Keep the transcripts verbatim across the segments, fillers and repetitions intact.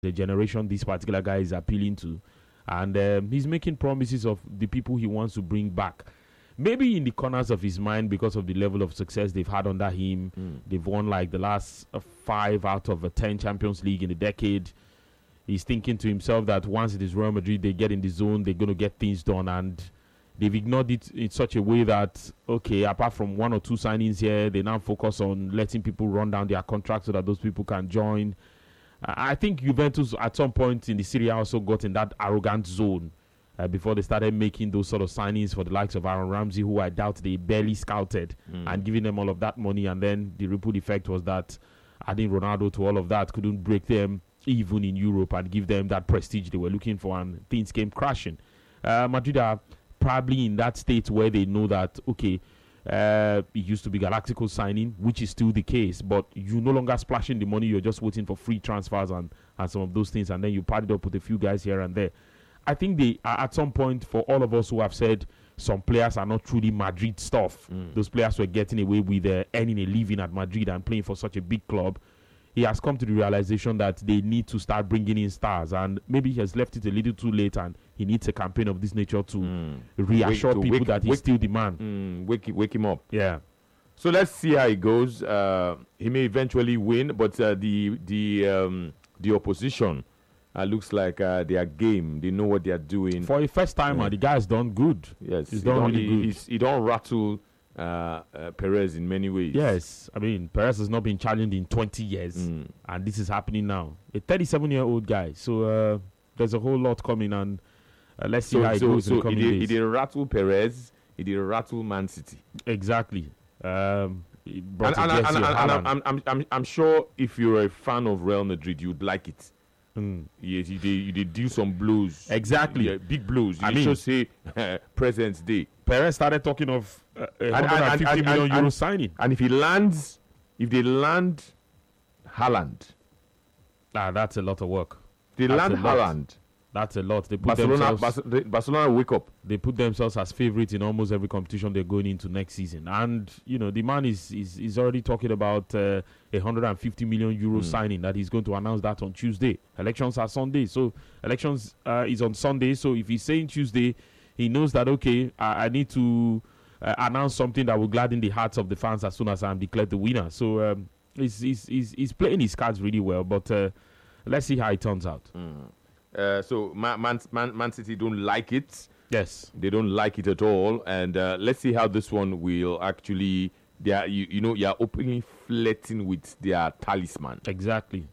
the generation this particular guy is appealing to. And um, he's making promises of the people he wants to bring back. Maybe in the corners of his mind, because of the level of success they've had under him. Mm. They've won like the last uh, five out of uh, ten Champions League in a decade. He's thinking to himself that once it is Real Madrid, they get in the zone, they're going to get things done. And they've ignored it in such a way that, okay, apart from one or two signings here, they now focus on letting people run down their contracts so that those people can join. I think Juventus at some point in the Serie A also got in that arrogant zone uh, before they started making those sort of signings for the likes of Aaron Ramsey, who I doubt they barely scouted, mm. and giving them all of that money. And then the ripple effect was that adding Ronaldo to all of that couldn't break them even in Europe and give them that prestige they were looking for, and things came crashing. Uh, Madrid are probably in that state where they know that, okay, Uh, it used to be Galactico signing, which is still the case, but you no longer splashing the money, you're just waiting for free transfers and, and some of those things, and then you pad it up with a few guys here and there. I think they are at some point, for all of us who have said some players are not truly Madrid stuff, mm. those players were getting away with uh, earning a living at Madrid and playing for such a big club. He has come to the realization that they need to start bringing in stars, and maybe he has left it a little too late, and he needs a campaign of this nature to mm. reassure wake, to people wake, that he's wake, still the man. Mm, wake, wake him up. Yeah. So let's see how it goes. Uh, he may eventually win, but uh, the the um, the opposition uh, looks like uh, they are game. They know what they are doing. For a first timer, yeah. the guy's done good. Yes, he's he done really he, good. He's, he don't rattle uh, uh, Perez in many ways. Yes, I mean Perez has not been challenged in twenty years, mm. and this is happening now. A thirty-seven-year-old guy. So uh, there's a whole lot coming, and uh, let's see so, how it so, goes so in the coming he did, days. He did rattle Perez. He did rattle Man City. Exactly. Um, and, and, and, and, and I'm, I'm, I'm, I'm sure if you're a fan of Real Madrid, you'd like it. Mm. Yes, you did, you did do some blows. Exactly. Yeah, big blows. You I mean, should say uh, President's Day. Perez started talking of uh, a one hundred fifty and, and, and, million and, euro and, signing. And if he lands, if they land Haaland. Ah, that's a lot of work. They that's land Haaland. That's a lot. They put Barcelona, themselves, Bas- Barcelona wake up. They put themselves as favourites in almost every competition they're going into next season. And, you know, the man is is, is already talking about uh, a one hundred fifty million euro mm. signing that he's going to announce that on Tuesday. Elections are Sunday. So elections uh, is on Sunday. So if he's saying Tuesday, he knows that, okay, I, I need to uh, announce something that will gladden the hearts of the fans as soon as I'm declared the winner. So um, he's, he's, he's, he's playing his cards really well. But uh, let's see how it turns out. Mm. Uh, so Man, Man, Man, Man City don't like it. Yes, they don't like it at all. And uh, let's see how this one will actually. They are, you, you know, you are openly flirting with their talisman. Exactly.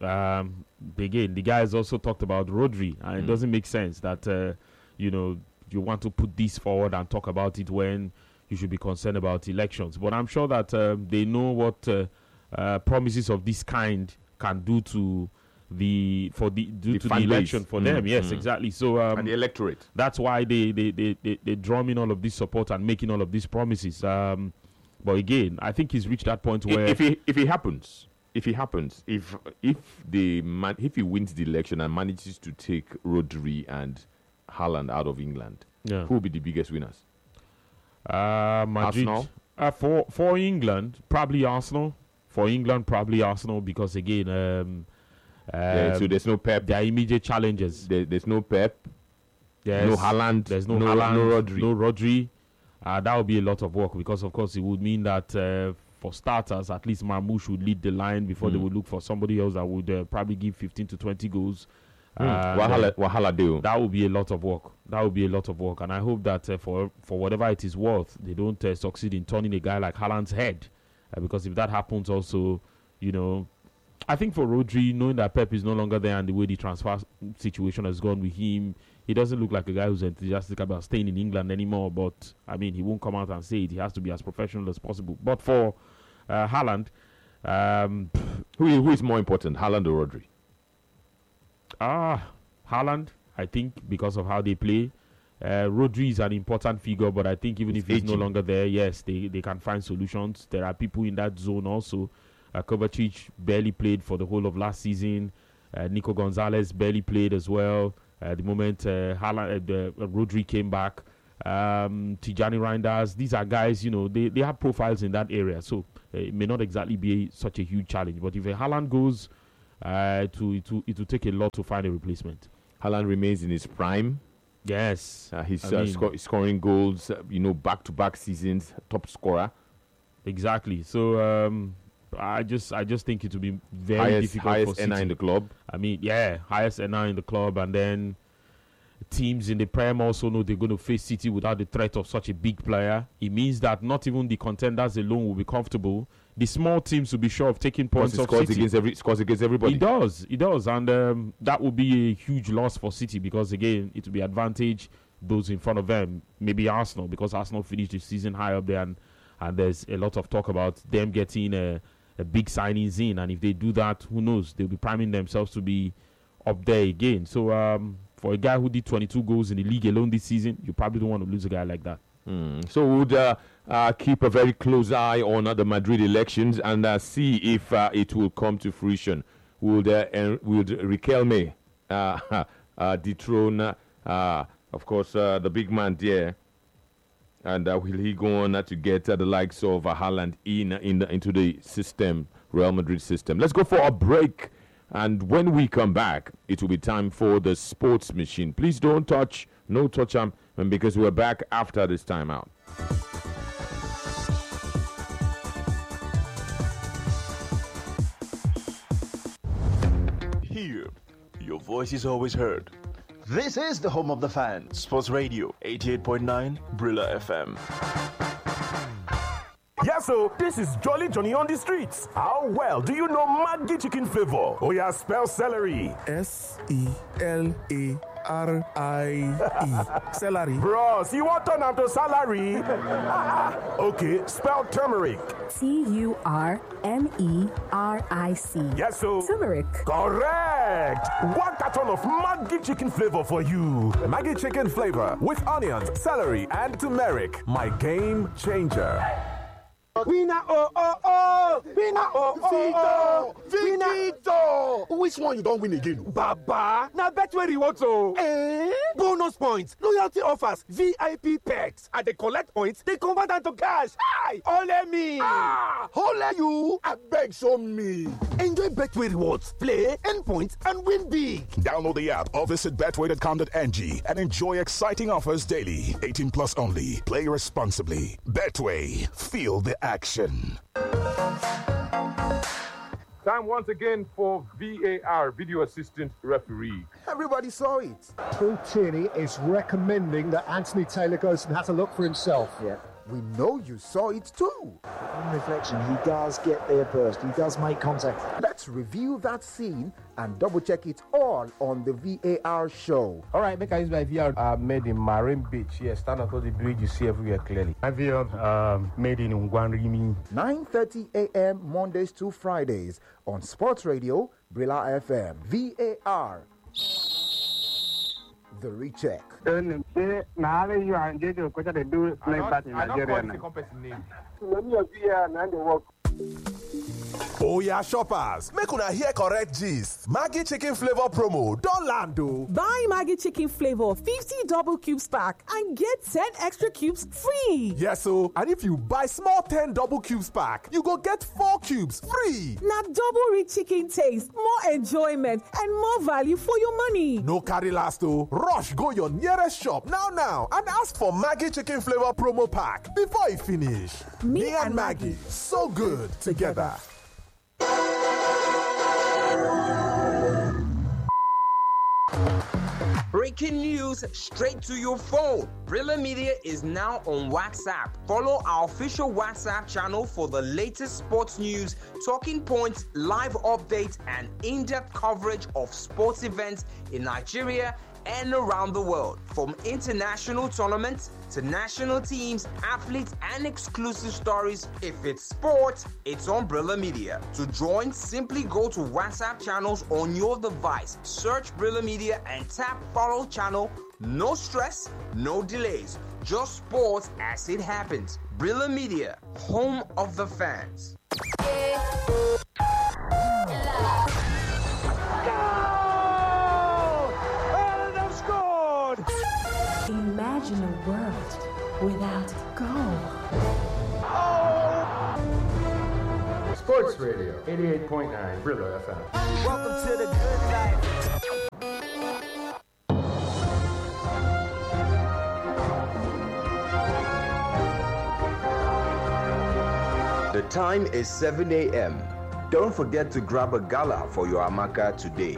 Um, again, the guys also talked about Rodri, and mm. it doesn't make sense that uh, you know you want to put this forward and talk about it when you should be concerned about elections. But I'm sure that um, they know what uh, uh, promises of this kind can do to. The for the due the to the election base. for mm, them, yes, mm. exactly. So um, and the electorate. That's why they they they they they drum in all of this support and making all of these promises. Um, but again, I think he's reached that point where if he if it happens, if it happens, if if the man if he wins the election and manages to take Rodri and Haaland out of England, yeah. who will be the biggest winners? Uh, Madrid. Arsenal. Uh, for for England, probably Arsenal. For England, probably Arsenal because again. Um, Um, yeah, so there's no Pep. There are immediate challenges. There, there's no Pep. Yes. No Haaland. There's no, no Haaland. No Rodri. No Rodri. Uh, that would be a lot of work because, of course, it would mean that uh, for starters, at least Marmoush would lead the line before mm. they would look for somebody else that would uh, probably give fifteen to twenty goals. Mm. Uh, Wahala, Wahala deal. That would be a lot of work. That would be a lot of work. And I hope that uh, for for whatever it is worth, they don't uh, succeed in turning a guy like Haaland's head. Uh, because if that happens also, you know, I think for Rodri, knowing that Pep is no longer there and the way the transfer situation has gone with him, he doesn't look like a guy who's enthusiastic about staying in England anymore. But, I mean, he won't come out and say it. He has to be as professional as possible. But for uh, Haaland... Um, who, who is more important, Haaland or Rodri? Ah, Haaland, I think, because of how they play. Uh, Rodri is an important figure, but I think even he's if he's aging. no longer there, yes, they, they can find solutions. There are people in that zone also. Uh, Kovacic barely played for the whole of last season. Uh, Nico Gonzalez barely played as well. Uh, the moment uh, Haaland, uh, uh, Rodri came back, um, Tijani Reinders, these are guys, you know, they, they have profiles in that area. So uh, it may not exactly be such a huge challenge. But if a Haaland goes uh, to it will it will take a lot to find a replacement. Haaland remains in his prime. Yes, uh, he's I uh, mean, sco- scoring goals. Uh, you know, back-to-back seasons, top scorer. exactly. So um, I just I just think it will be very highest difficult highest for City. N I in the club. I mean, yeah, highest N I in the club, and then teams in the Prem also know they're going to face City without the threat of such a big player. It means that not even the contenders alone will be comfortable. The small teams will be sure of taking points off scores City. against every scores against everybody. It does, it does, and um, that will be a huge loss for City because again, it will be advantage those in front of them. Maybe Arsenal, because Arsenal finished the season high up there, and, and there's a lot of talk about them getting a, a big signings in, and if they do that, who knows? They'll be priming themselves to be up there again. So um, for a guy who did twenty-two goals in the league alone this season, you probably don't want to lose a guy like that. Mm. So we would uh, uh, keep a very close eye on uh, the Madrid elections and uh, see if uh, it will come to fruition. Would uh, en- would Riquelme uh, uh, dethrone, uh, of course, uh, the big man there, and uh, will he go on uh, to get uh, the likes of uh, Haaland in in the, into the system, Real Madrid system? Let's go for a break, and when we come back, it will be time for the sports machine. Please don't touch, no touch 'em. And because we're back after this timeout. Here, your voice is always heard. This is the home of the fan. Sports Radio, eighty-eight point nine, Brilla F M. Yeah, so this is Jolly Johnny on the streets. How well do you know Maggi chicken flavor? Oh yeah, spell celery. S E L A R I E. Celery. Bros, you want turn am to salary? Okay, spell turmeric. T U R M E R I C. Yes, so. Turmeric. Correct. One carton of Maggi chicken flavor for you. Maggi chicken flavor with onions, celery, and turmeric. My game changer. Winner, oh, oh, oh! Winner, oh, oh, oh! Victor! Which one you don't win again? Baba! Now bet where you want to. Eh? Bonus points, loyalty offers, V I P perks. And they collect points, they convert them to cash. Hi! Ole me! Ah! Ole you! I beg show me. Enjoy Betway rewards, play, earn points, and win big. Download the app or visit betway dot com dot n g and enjoy exciting offers daily. eighteen plus only. Play responsibly. Betway. Feel the action. Time once again for V A R, Video Assistant Referee. Everybody saw it. Paul Tierney is recommending that Anthony Taylor goes and has a look for himself. Yeah. We know you saw it too. On reflection, he does get there first. He does make contact. Let's review that scene and double check it all on the V A R show. All right, make I use my V R uh, made in Marine Beach. Yes, stand across the bridge, you see everywhere clearly. My V R um, made in Ngwanrimi. nine thirty a.m. Mondays to Fridays on Sports Radio, Brilla F M. V A R. The recheck. I don't, I don't call the company's name. Oh yeah, shoppers, make una hear correct gist. Maggi chicken flavor promo don land o. Buy Maggi chicken flavor fifty double cubes pack and get ten extra cubes free. Yes o, and if you buy small ten double cubes pack, you go get four cubes free. Na double rich chicken taste, more enjoyment, and more value for your money. No carry last o. Rush go your nearest shop now now and ask for Maggi chicken flavor promo pack before e finish. Me, Me and, and Maggi, so good together. Breaking news straight to your phone. Brilla Media is now on WhatsApp. Follow our official WhatsApp channel for the latest sports news, talking points, live updates, and in-depth coverage of sports events in Nigeria and around the world. From international tournaments to national teams, athletes, and exclusive stories. If it's sports, it's on Brilla Media. To join, simply go to WhatsApp channels on your device. Search Brilla Media and tap follow channel. No stress, no delays. Just sports as it happens. Brilla Media, home of the fans. Imagine a world without goal. Sports Sports Radio, eighty-eight point nine, Brilla F M. Welcome to the good life. The time is seven a.m. Don't forget to grab a gala for your amaka today.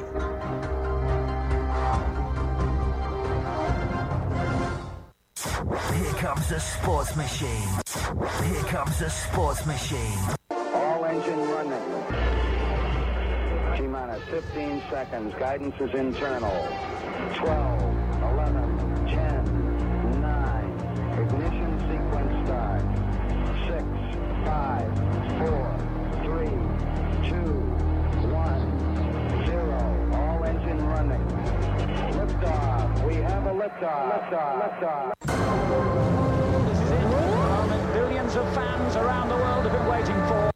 Here comes the sports machine. Here comes the sports machine. All engine running. T-minus fifteen seconds. Guidance is internal. twelve, eleven, ten, nine. Ignition sequence start. six, five, four, three, two, one, zero. All engine running. Liftoff. We have a liftoff. Liftoff. Liftoff. This is it. The moment billions of fans around the world have been waiting for.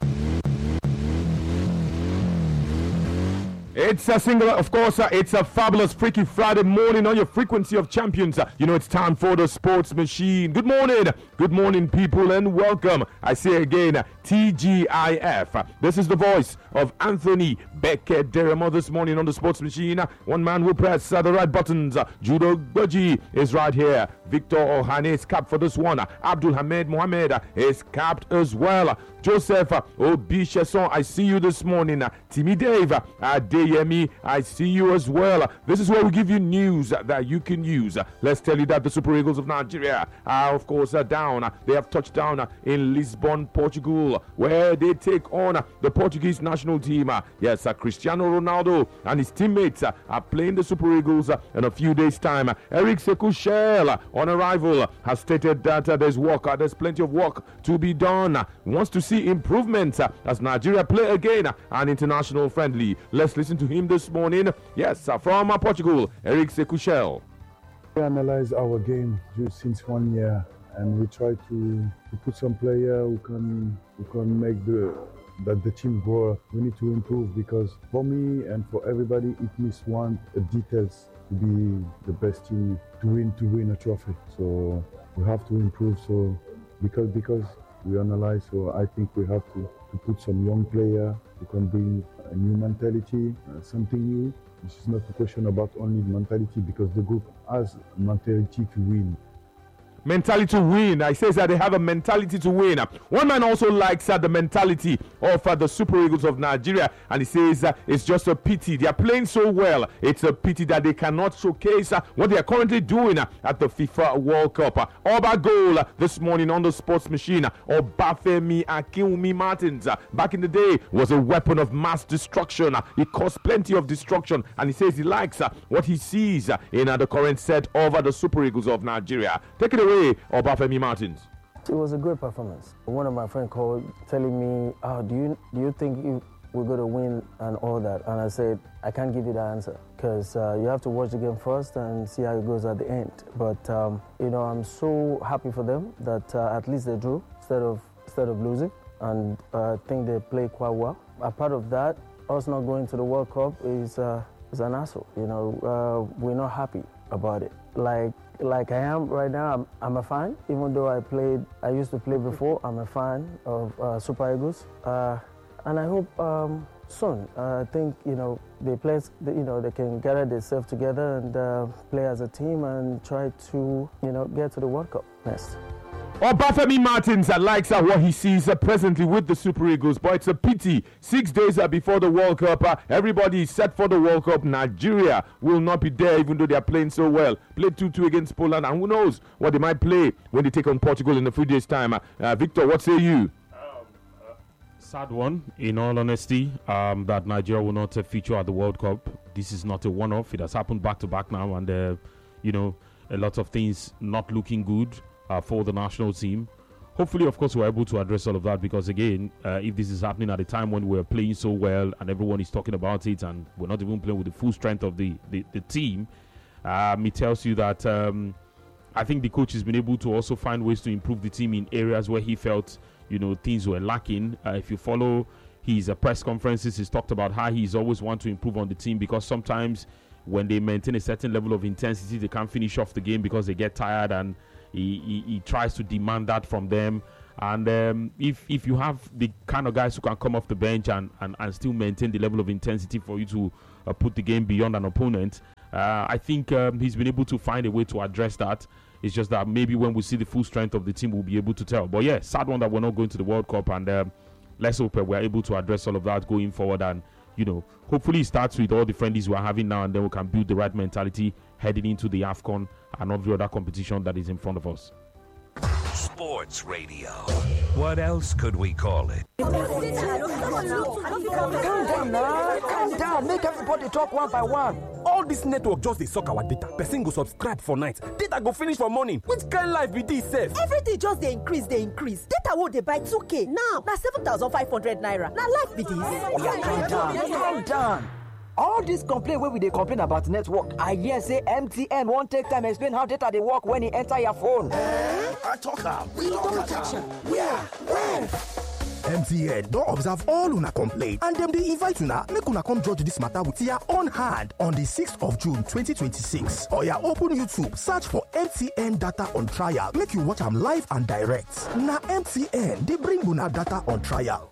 It's a single, of course, uh, it's a fabulous Freaky Friday morning on your frequency of champions. Uh, you know, it's time for the sports machine. Good morning. Good morning, people, and welcome. I say again, uh, T G I F. Uh, this is the voice of Anthony Beckett Deremo this morning on the sports machine. Uh, one man will press uh, the right buttons. Uh, Judo Gbaji is right here. Victor Ohane is capped for this one. Uh, Abdul Hamed Mohamed uh, is capped as well. Uh, Joseph uh, Obicheson, I see you this morning. Uh, Timmy Dave, uh, Adeyemi, I see you as well. Uh, this is where we give you news uh, that you can use. Uh, let's tell you that the Super Eagles of Nigeria are, of course, uh, down. Uh, they have touched down uh, in Lisbon, Portugal, where they take on uh, the Portuguese national team. Uh, yes, uh, Cristiano Ronaldo and his teammates uh, are playing the Super Eagles uh, in a few days' time. Uh, Eric Sekushel, uh, on arrival, uh, has stated that uh, there's work, uh, there's plenty of work to be done. Uh, wants to see improvements uh, as Nigeria play again uh, an international friendly. Let's listen to him this morning. Yes, uh, from uh, Portugal, Eric Sekushel. We analyze our game just since one year, and we try to, to put some player who can who can make the that the team grow. We need to improve because for me and for everybody, it means one uh, details to be the best team to win to win a trophy. So we have to improve. So because because we analyze, so I think we have to, to put some young player who can bring a new mentality, uh, something new. This is not a question about only mentality because the group has mentality to win. Mentality to win. I says that they have a mentality to win. One man also likes uh, the mentality of uh, the Super Eagles of Nigeria, and he says uh, it's just a pity they are playing so well. It's a pity that they cannot showcase uh, what they are currently doing uh, at the FIFA World Cup. Uh, Oba goal uh, this morning on the sports machine. Uh, Obafemi Akinwumi Martins, uh, back in the day, was a weapon of mass destruction. Uh, he caused plenty of destruction, and he says he likes uh, what he sees uh, in uh, the current set of uh, the Super Eagles of Nigeria. Take it away, Obafemi Martins. It was a great performance. One of my friends called telling me, oh, do you do you think you, we're going to win and all that? And I said, I can't give you the answer because uh, you have to watch the game first and see how it goes at the end. But, um, you know, I'm so happy for them that uh, at least they drew instead of, instead of losing. And uh, I think they played quite well. A part of that, us not going to the World Cup is, uh, is an hassle. You know, uh, we're not happy about it. Like, Like I am right now, I'm, I'm a fan. Even though I played, I used to play before, I'm a fan of uh, Super Eagles. Uh, and I hope um, soon, uh, I think, you know, they play, you know, they can gather themselves together and uh, play as a team and try to, you know, get to the World Cup next. Obafemi Martins uh, likes uh, what he sees uh, presently with the Super Eagles, but it's a pity. Six days uh, before the World Cup, uh, everybody is set for the World Cup. Nigeria will not be there, even though they are playing so well. Played two two against Poland, and who knows what they might play when they take on Portugal in a few days' time. Uh, uh, Victor, what say you? Sad one, in all honesty, um, that Nigeria will not uh, feature at the World Cup. This is not a one-off. It has happened back-to-back now, and, uh, you know, a lot of things not looking good uh, for the national team. Hopefully, of course, we're able to address all of that because, again, uh, if this is happening at a time when we're playing so well and everyone is talking about it and we're not even playing with the full strength of the, the, the team, um, it tells you that um, I think the coach has been able to also find ways to improve the team in areas where he felt, you know, things were lacking. Uh, if you follow his uh, press conferences, he's talked about how he's always want to improve on the team because sometimes when they maintain a certain level of intensity, they can't finish off the game because they get tired, and he, he, he tries to demand that from them. And um, if if you have the kind of guys who can come off the bench and, and, and still maintain the level of intensity for you to uh, put the game beyond an opponent, uh, I think um, he's been able to find a way to address that. It's just that maybe when we see the full strength of the team, we'll be able to tell. But yeah, sad one that we're not going to the World Cup, and um, let's hope we're able to address all of that going forward. And, you know, hopefully it starts with all the friendlies we're having now, and then we can build the right mentality heading into the AFCON and every other competition that is in front of us. Sports Radio. What else could we call it? Calm down now. Calm down. Make everybody talk one by one. All this network just dey suck our data. Person go subscribe for night. Data go finish for morning. Which kind life be this sef? Everything just dey increase, dey increase. Data wey dey buy two k now na seven thousand five hundred naira. Na life be this. Oya, calm down. Calm down. All this complaint wey we dey complain about network, I hear say M T N wan take time explain how data dey work when e enter your phone. Eh? I talk am. We don catch am. Where? When? M T N don observe all una complaint and dem dey invite una make una come judge dis matter with your own hand on the sixth of June twenty twenty-six. Oya, open YouTube, search for M T N data on trial, make you watch am live and direct. Na M T N dey bring una data on trial.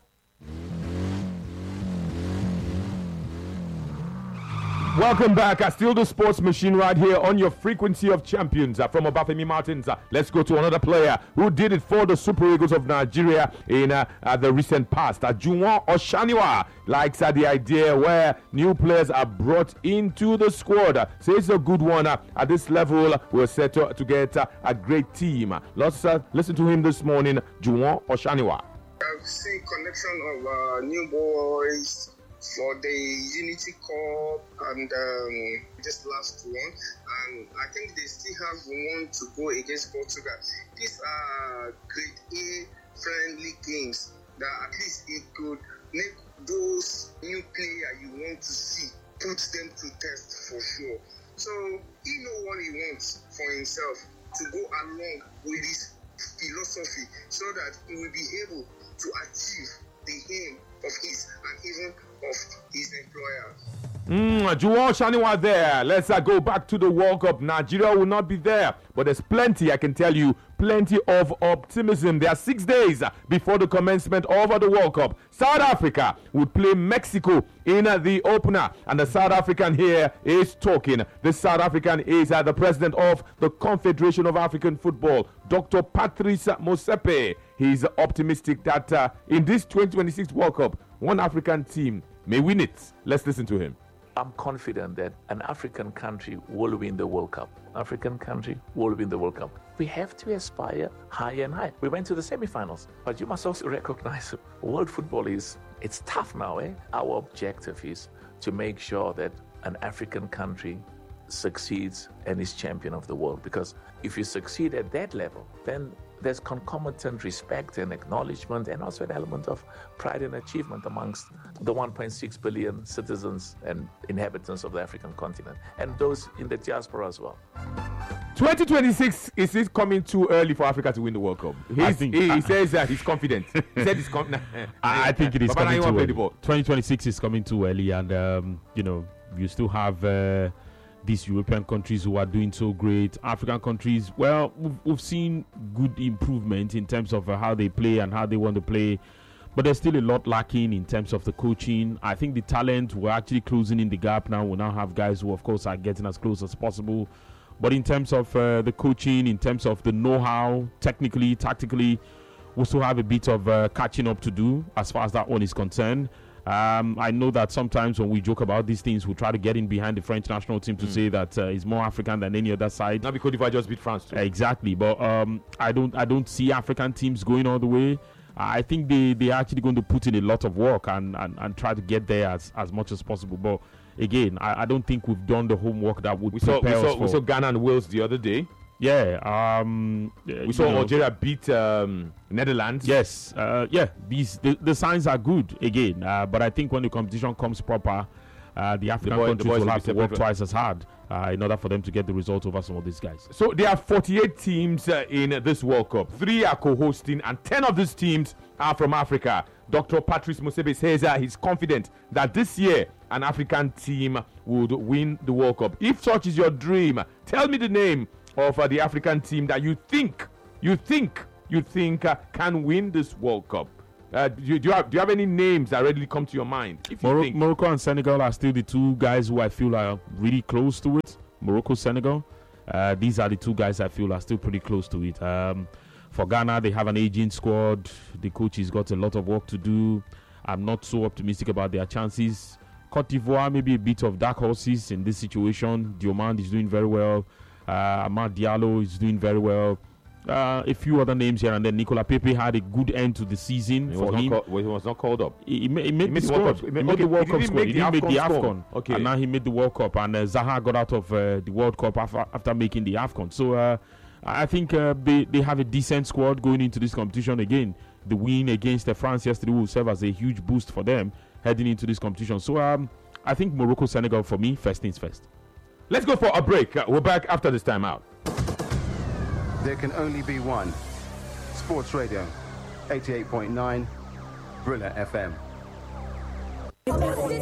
Welcome back. Uh, still the sports machine right here on your frequency of champions uh, from Obafemi Martins. Uh, let's go to another player who did it for the Super Eagles of Nigeria in uh, uh, the recent past. Uh, Juwon Oshaniwa likes uh, the idea where new players are brought into the squad. Uh, so it's a good one. Uh, at this level, uh, we're set to, to get uh, a great team. Uh, let's uh, listen to him this morning, Juwon Oshaniwa. I've seen connection of uh, new boys for the Unity Cup and um, this last one, and I think they still have one to go against Portugal. These are grade A friendly games that at least it could make those new players you want to see, put them to test for sure. So he knows what he wants for himself to go along with his philosophy so that he will be able to achieve the aim of his and even of his employer. Mm, Juwon Oshaniwa there. Let's uh, go back to the World Cup. Nigeria will not be there, but there's plenty, I can tell you, plenty of optimism. There are six days before the commencement of the World Cup. South Africa would play Mexico in uh, the opener, and the South African here is talking. The South African is uh, the president of the Confederation of African Football, Doctor Patrice Motsepe. He's optimistic that uh, in this twenty twenty-six World Cup, one African team may win it. Let's listen to him. I'm confident that an African country will win the World Cup. African country will win the World Cup. We have to aspire higher and higher. We went to the semifinals, but you must also recognize world football is, it's tough now, eh? Our objective is to make sure that an African country succeeds and is champion of the world. Because if you succeed at that level, then there's concomitant respect and acknowledgement and also an element of pride and achievement amongst the one point six billion citizens and inhabitants of the African continent and those in the diaspora as well. twenty twenty-six, is it coming too early for Africa to win the World Cup? I think, he, uh, he says uh, he's confident. He said he's confident. I, I think it is Baba, coming too early. early. twenty twenty-six is coming too early, and um, you know, you still have uh, these European countries who are doing so great. African countries, well, we've, we've seen good improvement in terms of uh, how they play and how they want to play, but there's still a lot lacking in terms of the coaching. I think the talent, we're actually closing in the gap now. We now have guys who, of course, are getting as close as possible. But in terms of uh, the coaching, in terms of the know-how, technically, tactically, we still have a bit of uh, catching up to do as far as that one is concerned. Um, I know that sometimes when we joke about these things, we try to get in behind the French national team to mm. say that uh, it's more African than any other side. Not because if I just beat France too. Exactly, but um, I don't, I don't see African teams going all the way. I think they they are actually going to put in a lot of work and, and, and try to get there as, as much as possible. But again, I, I don't think we've done the homework that would we prepare saw, we us saw, for. We saw Ghana and Wales the other day. Yeah, um, we saw know, Algeria beat um, Netherlands. Yes, uh, yeah. These the, the signs are good again, uh, but I think when the competition comes proper, uh, the African the boy, countries the will have to work twice as hard uh, in order for them to get the result over some of these guys. So there are forty-eight teams uh, in this World Cup. Three are co-hosting, and ten of these teams are from Africa. Doctor Patrice Motsepe says uh, he's confident that this year an African team would win the World Cup. If such is your dream, tell me the name of uh, the African team that you think you think you think uh, can win this World Cup? Uh, do, you, do, you have, do you have any names that readily come to your mind? If you Mor- think Morocco and Senegal are still the two guys who I feel are really close to it. Morocco, Senegal. Uh, these are the two guys I feel are still pretty close to it. Um, for Ghana, they have an aging squad. The coach has got a lot of work to do. I'm not so optimistic about their chances. Cote d'Ivoire, maybe a bit of dark horses in this situation. Diomande is doing very well. Uh, Amad Diallo is doing very well. Uh, a few other names here and then. Nicolas Pepe had a good end to the season he for was him. Not call, he was not called up. He, he, made, he made he the made the World squad. Cup. He made Okay, the World he Cup didn't squad. make He the didn't make the AFCON AFCON. squad. Okay. And now he made the World Cup. And uh, Zaha got out of uh, the World Cup after, after making the AFCON. So uh, I think uh, they, they have a decent squad going into this competition again. The win against uh, France yesterday will serve as a huge boost for them heading into this competition. So um, I think Morocco, Senegal, for me, first things first. Let's go for a break. Uh, we're back after this time out. There can only be one. Sports Radio, eighty-eight point nine, Brilla F M. Calm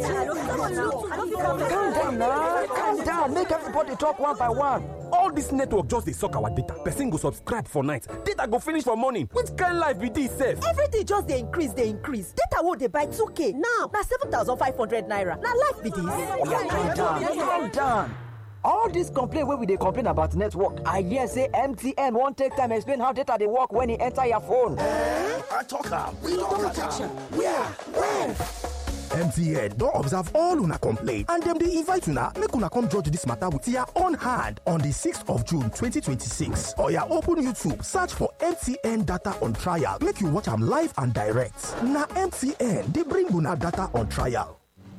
down now, calm down, make everybody talk one by one. All this network just dey suck our data. Person go subscribe for night, data go finish for morning. Which kind life be this sef? Everything just dey increase, dey increase. Data wey dey buy two k now na seven thousand five hundred naira. Na life be this. Oya, calm down, calm down. All this complaint wey we dey complain about network, I hear say M T N wan take time explain how data dey work when e enter your phone. Eh? I talk am. We don catch am. Where? When? M T N don observe all una complaint and dem dey invite una make una come judge dis matter with your own hand on di sixth of June twenty twenty-six. Oya, open YouTube, search for M T N data on trial make you watch am live and direct. Na M T N dey bring una data on trial.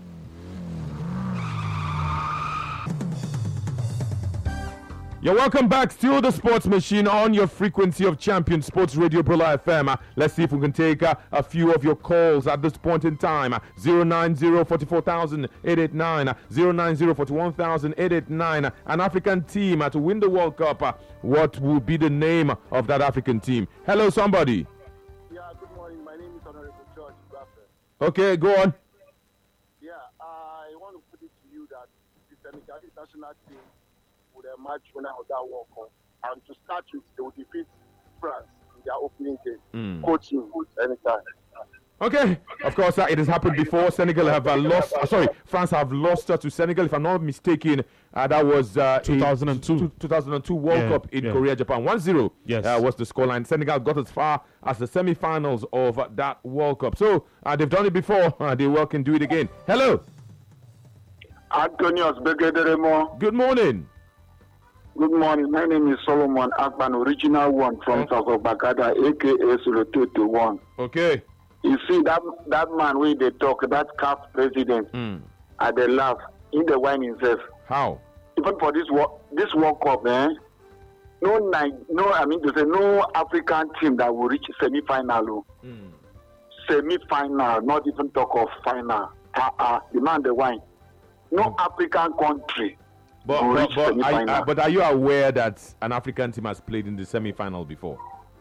You're welcome back. Still the Sports Machine on your frequency of champion Sports Radio Brilla F M. Uh, let's see if we can take uh, a few of your calls at this point in time. Uh, zero nine zero four four thousand eight eight nine, uh, zero nine zero four one thousand eight eight nine. Uh, an African team uh, to win the World Cup. Uh, what will be the name of that African team? Hello, somebody. Yeah, good morning. My name is Honorable George Buffett. Okay, go on. Yeah, I want to put it to you that the Senegalese national team would a match winner of that World Cup. And to start with, they will defeat France in their opening game. Mm. Coaching anytime. Okay, of course, uh, it has happened before. Senegal have uh, lost. Uh, sorry, France have lost uh, to Senegal. If I'm not mistaken, uh, that was uh, two thousand two. two thousand two World Yeah, Cup in yeah. Korea, Japan. one zero Yes. uh, was the scoreline. Senegal got as far as the semi-finals of uh, that World Cup. So uh, they've done it before. Uh, they well can do it again. Hello. Antonius Begederemo. Good morning. Good morning. My name is Solomon Akban, original one from Okay. South of Bagada, aka Solototo one. Okay. You see that that man when they talk, that C A F president, Mm. and they laugh in the wine himself. How? Even for this Wo- this World Cup, eh? No, Ni- no, I mean to say no African team that will reach semi-final. oh. Mm. Semi-final, not even talk of final. Uh, uh, the man, the wine. No African country But, will but, reach but, are, semi-final. uh, but are you aware that an African team has played in the semi-final before?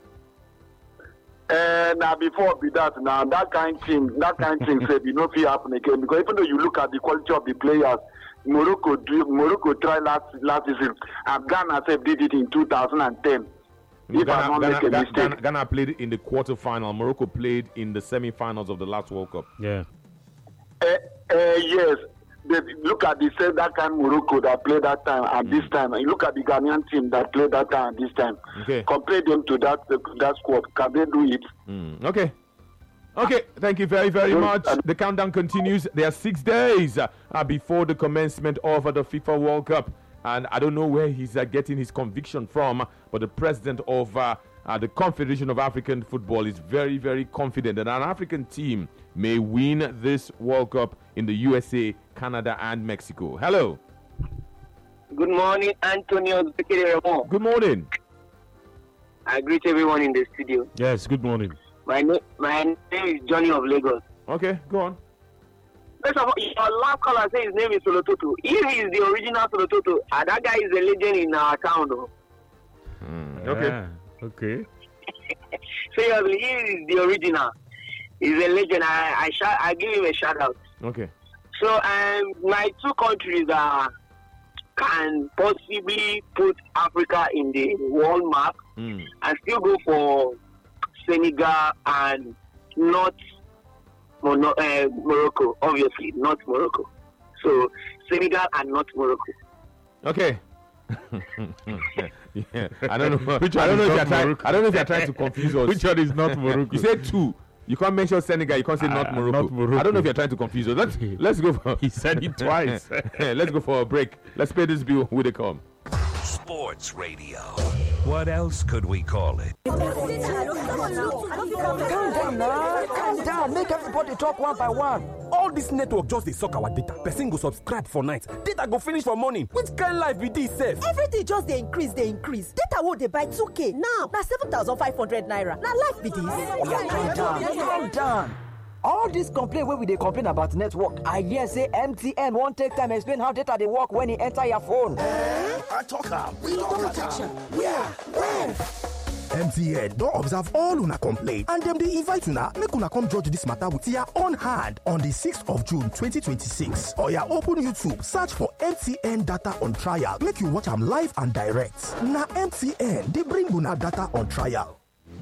Uh, now before be that now that kind thing that kind thing say be no fit happen again because even though you look at the quality of the players, Morocco do Morocco tried last last season and Ghana sef did it in two thousand ten. If I don't make a Ghana, mistake. Ghana, Ghana played in the quarterfinal. Morocco played in the semi-finals of the last World Cup. Yeah. Uh, uh, yes, they, look at the same that kind Morocco that played that time and this time. And you look at the Ghanaian team that played that time and this time. Okay. Compare them to that that squad. Can they do it? Mm, okay. Okay, thank you very, very much. The countdown continues. There are six days uh, uh, before the commencement of uh, the FIFA World Cup. And I don't know where he's uh, getting his conviction from, but the president of uh, uh, the Confederation of African Football is very, very confident that an African team may win this World Cup in the U S A, Canada, and Mexico. Hello. Good morning, Antonio. Good morning. I greet everyone in the studio. Yes, good morning. My, na- my name is Johnny of Lagos. Okay, go on. First of all, your last caller says his name is Solototo. He is the original Solototo. And that guy is a legend in our town. Though. Mm, okay. Ah, okay. Seriously, he is the original. He's a legend. I I, shout, I give him a shout out. Okay. So um, my two countries are can possibly put Africa in the world map Mm. and still go for Senegal and not Mono, uh, Morocco. Obviously, not Morocco. So Senegal and not Morocco. Okay. yeah. I don't know. Which I don't know if you're trying. I don't know if you're trying to confuse us. Which one is not Morocco? You said two. You can't mention Senegal. You can't say uh, not, Morocco. not Morocco. I don't know if you're trying to confuse us. Let's let's go for. He said it twice. Let's go for a break. Let's pay this bill when they come. Sports Radio. What else could we call it? Calm down now. Calm down. Make everybody talk one by one. All this network just dey suck our data. Person go subscribe for night, data go finish for morning. Which kind life be this sef? Everything just dey increase, dey increase. Data wey dey buy two k now na seven thousand five hundred naira. Na life be this. Oya, calm down. Calm down. All this complaint wey we dey complain about network, I hear say M T N wan take time explain how data dey work when e enter your phone. Eh? I talk am. We talk am. Where? When? M T N don observe all una complaint and dem dey invite una make una come judge dis matter with your own hand on the sixth of June twenty twenty-six. Oya, open YouTube, search for M T N data on trial, make you watch am live and direct. Na M T N dey bring una data on trial.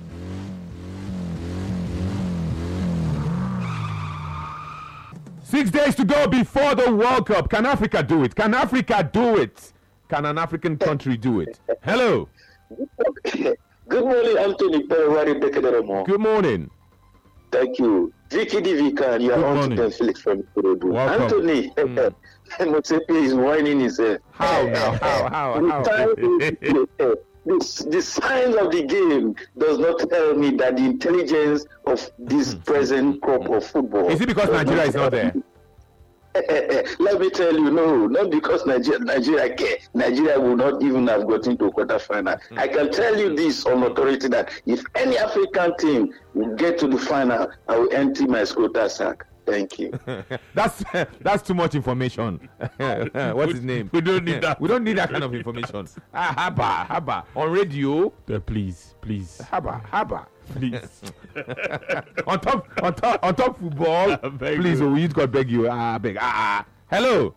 Six days to go before the World Cup. Can Africa do it? Can Africa do it? Can an African country do it? Hello. Good morning, Anthony. Good morning. Thank you. Vicky Divika, you are on to Felix from Kurobu. Anthony, mm. Motsepe is whining his head. How now? How? How? How? The, the signs of the game does not tell me that the intelligence of this mm. present crop of football. Is it because Nigeria is not there? Let me tell you, no, not because Nigeria, Nigeria care. Nigeria will not even have gotten to quarter final. Mm. I can tell you this on authority that if any African team will get to the final, I will empty my scrotal sack. Thank you. that's that's too much information. What's his name? We don't need that. We don't need that kind of information. Ah, haba, haba. On radio, uh, please, please. Haba, haba. Please. on top, on top, on top football. Please, oh, you God beg you. Ah, beg. Ah, hello.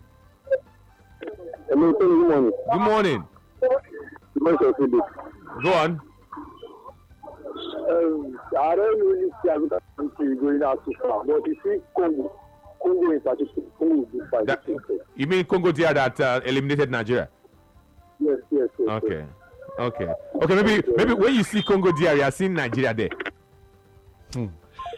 Hello. Good morning. Good morning. Go on. Um, I don't really see African country going out too far, but you see Congo, Congo in particular, Congo is this fight. That, you mean Congo D R that uh, eliminated Nigeria? Yes, yes, yes. Okay, yes. okay, okay. Maybe, okay. maybe when you see Congo D R, you are seeing Nigeria there. Hmm.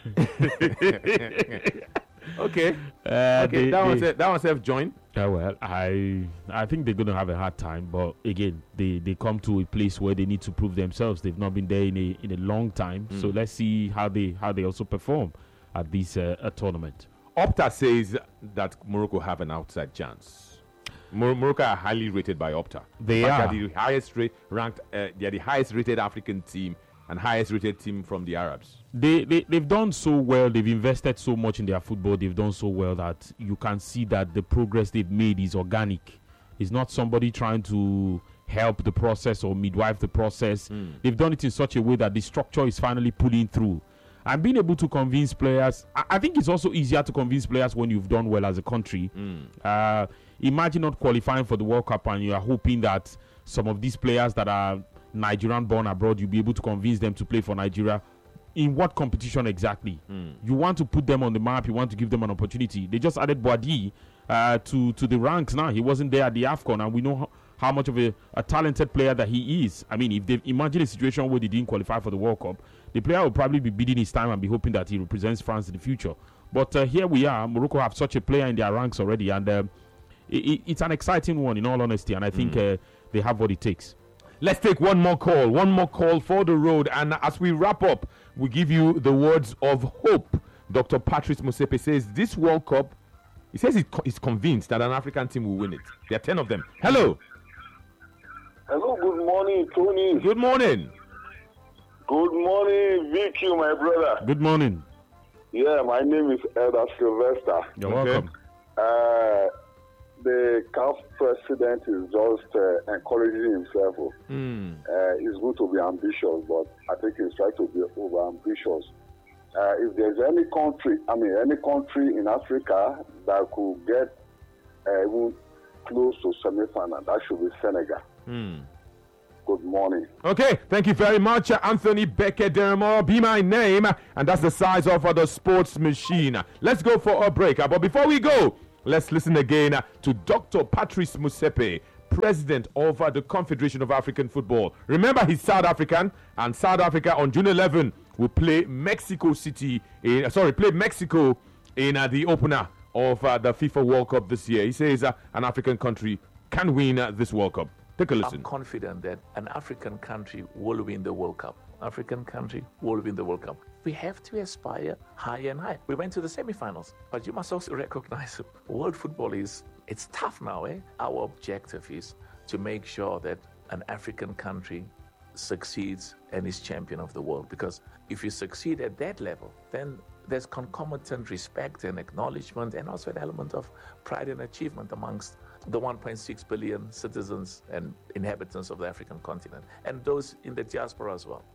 okay, uh, okay. They, that one, they, that one self join. Yeah, well, I I think they're gonna have a hard time, but again, they, they come to a place where they need to prove themselves. They've not been there in a in a long time, mm. so let's see how they how they also perform at this uh, a tournament. Opta says that Morocco have an outside chance. Mor- Morocco are highly rated by Opta. They are. are the highest ra- ranked. Uh, they are the highest rated African team and highest rated team from the Arabs. They, they, they've done so well. They've invested so much in their football. They've done so well that you can see that the progress they've made is organic. It's not somebody trying to help the process or midwife the process. Mm. They've done it in such a way that the structure is finally pulling through. And being able to convince players, I, I think it's also easier to convince players when you've done well as a country. Mm. Uh, imagine not qualifying for the World Cup and you are hoping that some of these players that are Nigerian born abroad, you'll be able to convince them to play for Nigeria. In what competition exactly? Mm. You want to put them on the map, you want to give them an opportunity. They just added Boadi uh, to, to the ranks now. He wasn't there at the AFCON, and we know how, how much of a, a talented player that he is. I mean, if they imagine a situation where they didn't qualify for the World Cup, the player will probably be bidding his time and be hoping that he represents France in the future. But uh, here we are. Morocco have such a player in their ranks already, and uh, it, it's an exciting one in all honesty, and I think mm. uh, they have what it takes. Let's take one more call, one more call for the road. And as we wrap up, we give you the words of hope. Doctor Patrice Motsepe says this World Cup, he says he's convinced that an African team will win it. There are ten of them. Hello. Hello, good morning, Tony. Good morning. Good morning, Vicky, my brother. Good morning. Yeah, my name is Elder Sylvester. You're okay. welcome. Uh, the C A F president is just uh, encouraging himself. Mm. Uh, it's good to be ambitious, but I think he's trying to be over-ambitious. Uh, if there's any country, I mean, any country in Africa that could get uh, even close to semi-final, that should be Senegal. Mm. Good morning. Okay, thank you very much, uh, Anthony Becker Dermore. Be my name, and that's the size of uh, the sports machine. Let's go for a break. Uh, but before we go, let's listen again uh, to Doctor Patrice Motsepe, President of uh, the Confederation of African Football. Remember, he's South African, and South Africa on June eleventh will play Mexico City. In, uh, sorry, play Mexico in uh, the opener of uh, the FIFA World Cup this year. He says uh, an African country can win uh, this World Cup. Take a listen. I'm confident that an African country will win the World Cup. African country will win the World Cup. We have to aspire higher and higher. We went to the semifinals, but you must also recognize world football is, it's tough now. Eh? Our objective is to make sure that an African country succeeds and is champion of the world. Because if you succeed at that level, then there's concomitant respect and acknowledgement and also an element of pride and achievement amongst the one point six billion citizens and inhabitants of the African continent, and those in the diaspora as well.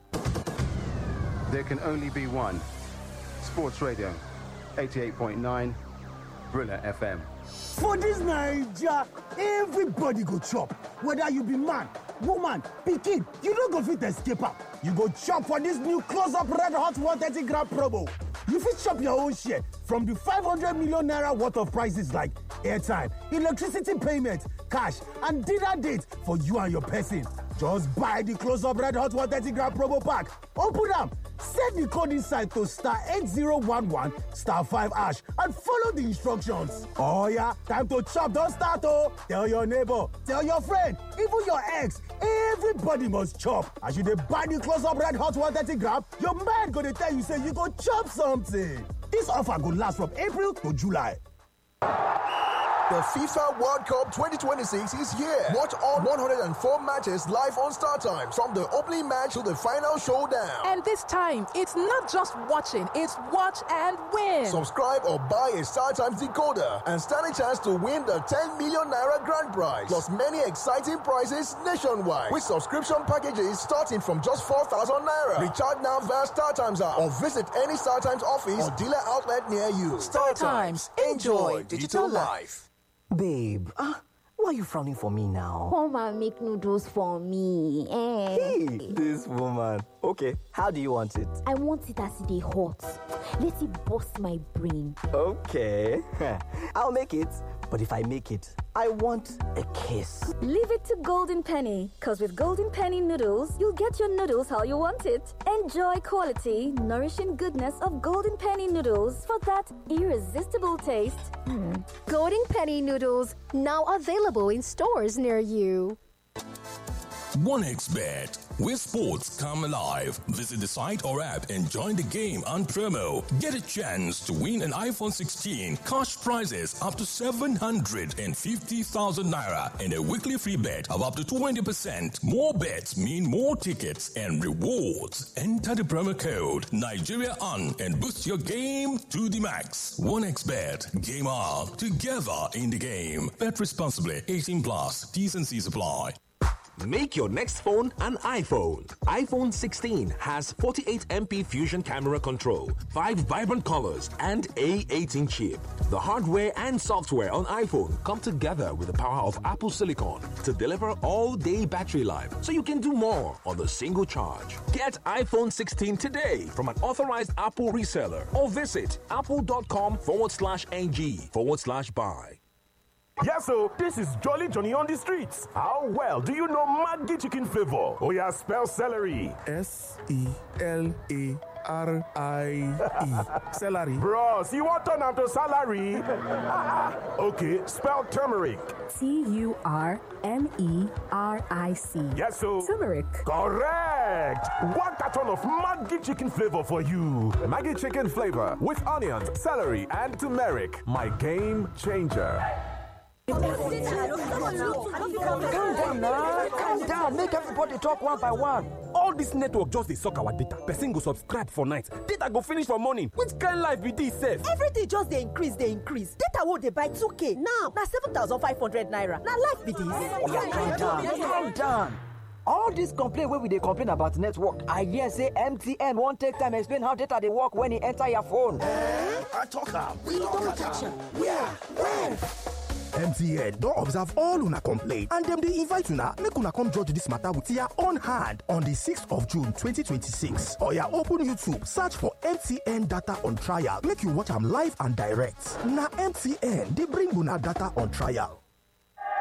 There can only be one. Sports Radio, eighty-eight point nine, Brilla F M. For this Naija, everybody go chop. Whether you be man, woman, pikin, you no go fit escape am. You go chop for this new close-up red hot one thirty gram promo. You fit chop your own share from the five hundred million naira worth of prices like airtime, electricity payment, cash, and dinner date for you and your person. Just buy the close-up red hot one thirty gram promo pack. Open them. Set the code inside to star eight zero one one star five hash and follow the instructions. Oh yeah, time to chop, don't start oh. Tell your neighbor, tell your friend, even your ex, everybody must chop. As you dey buy the close-up red hot one thirty gram, your mind gonna tell you say you go chop something. This offer go last from April to July. The FIFA World Cup twenty twenty-six is here. Watch all one hundred four matches live on StarTimes, from the opening match to the final showdown. And this time, it's not just watching, it's watch and win. Subscribe or buy a StarTimes decoder and stand a chance to win the ten million naira grand prize, plus many exciting prizes nationwide with subscription packages starting from just four thousand naira. Recharge now via StarTimes app or visit any StarTimes office or dealer outlet near you. StarTimes. Enjoy digital life. Babe, ah, why are you frowning for me now? Come and make noodles for me. Eh? Hey, this woman. Okay, how do you want it? I want it as they hot. Let it bust my brain. Okay, I'll make it. But if I make it, I want a kiss. Leave it to Golden Penny, because with Golden Penny noodles, you'll get your noodles how you want it. Enjoy quality, nourishing goodness of Golden Penny noodles for that irresistible taste. Mm. Golden Penny noodles, now available in stores near you. OneXBet, where sports come alive. Visit the site or app and join the game on promo. Get a chance to win an iPhone sixteen, cash prizes up to seven hundred fifty thousand naira, and a weekly free bet of up to twenty percent. More bets mean more tickets and rewards. Enter the promo code Nigeria on and boost your game to the max. OneXBet, game on, together in the game. Bet responsibly, eighteen plus, T's and C's apply. Make your next phone an iPhone. iPhone sixteen has forty-eight megapixel Fusion camera control, five vibrant colors, and A eighteen chip. The hardware and software on iPhone come together with the power of Apple Silicon to deliver all-day battery life, so you can do more on the single charge. Get iPhone sixteen today from an authorized Apple reseller or visit apple.com forward slash ng forward slash buy. Yes, so this is Jolly Johnny on the streets. How well do you know Maggi chicken flavor? Oh yeah, spell celery. S E L A R I E. Celery. Bros, you want to turn to salary? Okay, spell turmeric. T U R M E R I C. Yes, so. Turmeric. Correct. One carton of Maggi chicken flavor for you. Maggi chicken flavor with onions, celery, and turmeric. My game changer. Calm down now. Calm down. Make everybody talk one by one. All this network just dey suck our data. Person go subscribe for night, data go finish for morning. Which kind life be this sef? Everything just dey increase, dey increase. Data wey dey buy two K now na seven thousand five hundred naira. Na life be this. Yeah, calm down. Calm down. All this complaint wey we dey complain about network, I hear say M T N wan take time explain how data dey work when e enter your phone. Eh? I talk am. We don catch am. Where? When? M T N don observe all una complaint and dem dey invite una make una come judge dis matter with your own hand on the sixth of June twenty twenty-six. Oya open YouTube, search for M T N data on trial make you watch am live and direct. Na M T N dey bring una data on trial.